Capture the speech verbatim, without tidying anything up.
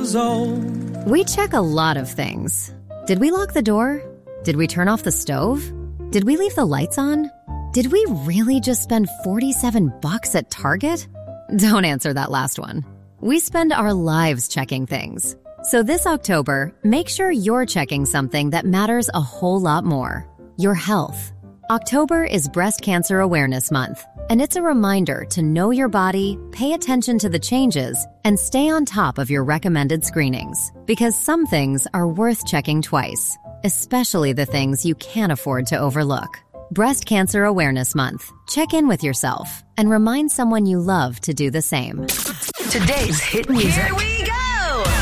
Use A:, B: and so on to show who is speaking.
A: years old.
B: We check a lot of things. Did we lock the door? Did we turn off the stove? Did we leave the lights on? Did we really just spend forty-seven bucks at Target? Don't answer that last one. We spend our lives checking things. So this October, make sure you're checking something that matters a whole lot more. Your health. October is Breast Cancer Awareness Month, and it's a reminder to know your body, pay attention to the changes, and stay on top of your recommended screenings. Because some things are worth checking twice, especially the things you can't afford to overlook. Breast Cancer Awareness Month. Check in with yourself and remind someone you love to do the same.
C: Today's hit music.
D: Here we go.